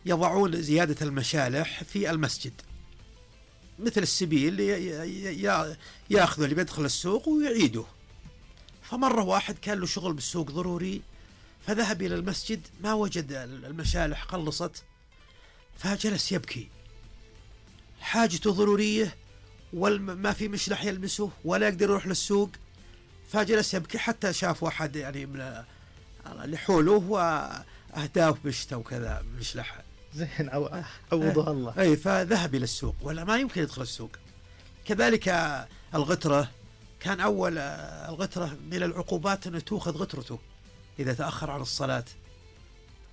يضعون زيادة المشالح في المسجد مثل السبيل، ياخذ اللي بيدخل السوق ويعيده. فمرة واحد كان له شغل بالسوق ضروري، فذهب إلى المسجد ما وجد المشالح، خلصت، فجلس يبكي، حاجته ضرورية وما في مشلح يلمسه ولا يقدر يروح للسوق، فجلس يبكي حتى شاف واحد يعني من اللي حوله وأهداه بشتى وكذا مشلح. زين، عوضها الله. أي، فذهب إلى السوق ولا ما يمكن يدخل السوق. كذلك الغترة، كان أول الغترة من العقوبات أنه تأخذ غترته إذا تأخر عن الصلاة.